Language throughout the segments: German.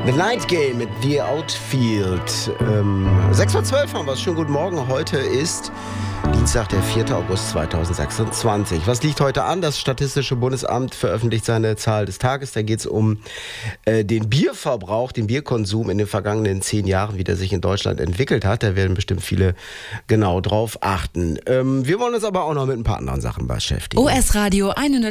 The Night Game mit The Outfield. 6:12 haben wir es. Schönen guten Morgen. Heute ist Dienstag, der 4. August 2026. Was liegt heute an? Das Statistische Bundesamt veröffentlicht seine Zahl des Tages. Da geht es um den Bierverbrauch, den Bierkonsum in den vergangenen 10 Jahren, wie der sich in Deutschland entwickelt hat. Da werden bestimmt viele genau drauf achten. Wir wollen uns aber auch noch mit ein paar anderen Sachen beschäftigen. OS Radio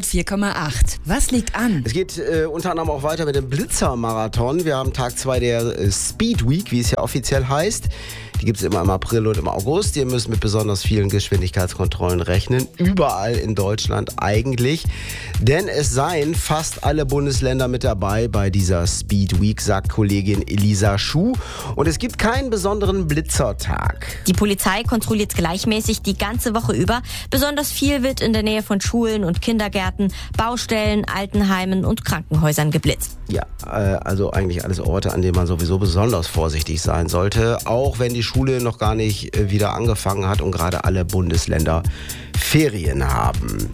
104,8. Was liegt an? Es geht unter anderem auch weiter mit dem Blitzer-Marathon. Wir haben Tag 2 der Speed Week, wie es ja offiziell heißt. Die gibt es immer im April und im August. Ihr müsst mit besonders vielen Geschwindigkeitskontrollen rechnen. Überall in Deutschland eigentlich. Denn es seien fast alle Bundesländer mit dabei bei dieser Speed Week, sagt Kollegin Elisa Schuh. Und es gibt keinen besonderen Blitzertag. Die Polizei kontrolliert gleichmäßig die ganze Woche über. Besonders viel wird in der Nähe von Schulen und Kindergärten, Baustellen, Altenheimen und Krankenhäusern geblitzt. Ja, also eigentlich alles Orte, an denen man sowieso besonders vorsichtig sein sollte. Auch wenn die Schule noch gar nicht wieder angefangen hat und gerade alle Bundesländer Ferien haben.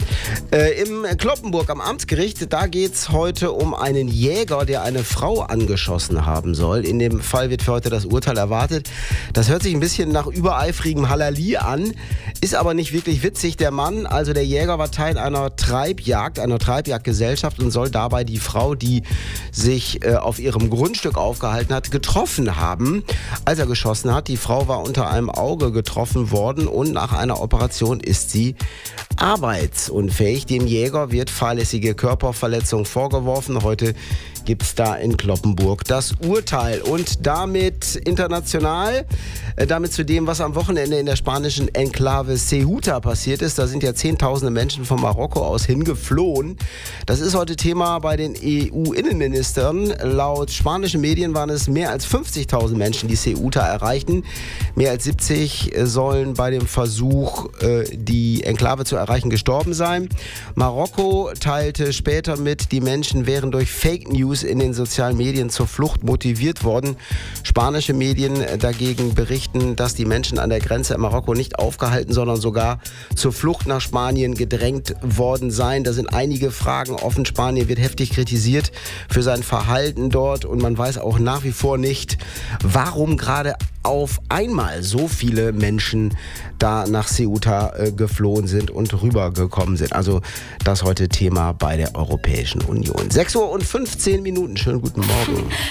Im Cloppenburg am Amtsgericht, da geht es heute um einen Jäger, der eine Frau angeschossen haben soll. In dem Fall wird für heute das Urteil erwartet. Das hört sich ein bisschen nach übereifrigem Halali an, ist aber nicht wirklich witzig. Der Mann, also der Jäger, war Teil einer Treibjagdgesellschaft und soll dabei die Frau, die sich auf ihrem Grundstück aufgehalten hat, getroffen haben, als er geschossen hat. Die Frau war unter einem Auge getroffen worden und nach einer Operation ist sie arbeitsunfähig. Dem Jäger wird fahrlässige Körperverletzung vorgeworfen. Heute gibt es da in Cloppenburg das Urteil. Und damit international, damit zu dem, was am Wochenende in der spanischen Enklave Ceuta passiert ist. Da sind ja Zehntausende Menschen von Marokko aus hingeflohen. Das ist heute Thema bei den EU-Innenministern. Laut spanischen Medien waren es mehr als 50.000 Menschen, die Ceuta erreichten. Mehr als 70 sollen bei dem Versuch, die Enklave zu erreichen, gestorben sein. Marokko teilte später mit, die Menschen wären durch Fake News in den sozialen Medien zur Flucht motiviert worden. Spanische Medien dagegen berichten, dass die Menschen an der Grenze in Marokko nicht aufgehalten, sondern sogar zur Flucht nach Spanien gedrängt worden seien. Da sind einige Fragen offen. Spanien wird heftig kritisiert für sein Verhalten dort und man weiß auch nach wie vor nicht, warum gerade auf einmal so viele Menschen da nach Ceuta geflohen sind und rübergekommen sind. Also das heute Thema bei der Europäischen Union. 6:15 Uhr. Schönen guten Morgen.